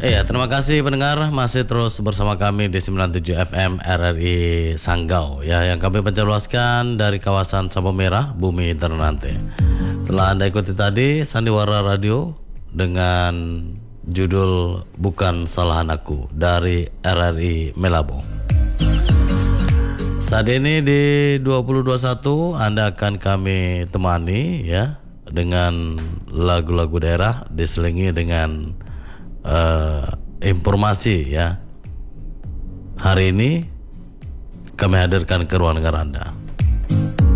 Iya, terima kasih pendengar masih terus bersama kami di 97 FM RRI Sanggau ya, yang kami pancarluaskan dari kawasan Sabang Merah, Bumi Ternate. Telah Anda ikuti tadi Sandiwara Radio dengan judul Bukan Salahan Aku dari RRI Melabo. Saat ini di 2021 Anda akan kami temani ya dengan lagu-lagu daerah diselingi dengan informasi ya. Hari ini kami hadirkan ke ruang dengar Anda.